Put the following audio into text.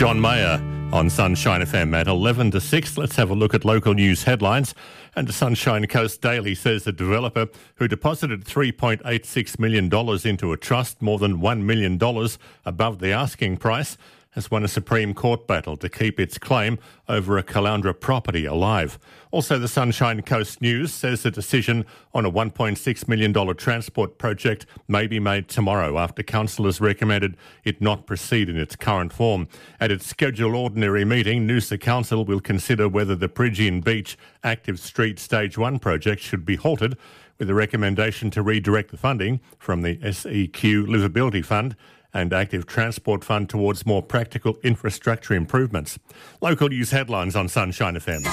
John Mayer on Sunshine FM at 11 to 6. Let's have a look at local news headlines. And the Sunshine Coast Daily says the developer who deposited $3.86 million into a trust, more than $1 million above the asking price, has won a Supreme Court battle to keep its claim over a Caloundra property alive. Also, the Sunshine Coast News says the decision on a $1.6 million transport project may be made tomorrow after councillors recommended it not proceed in its current form. At its scheduled ordinary meeting, Noosa Council will consider whether the Bridgian Beach Active Street Stage 1 project should be halted, with a recommendation to redirect the funding from the SEQ Livability Fund and Active Transport Fund towards more practical infrastructure improvements. Local news headlines on Sunshine FM.